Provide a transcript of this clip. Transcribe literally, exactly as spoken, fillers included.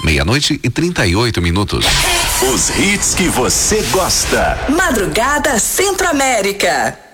Meia-noite e trinta e oito minutos. Os hits que você gosta. Madrugada Centro-América.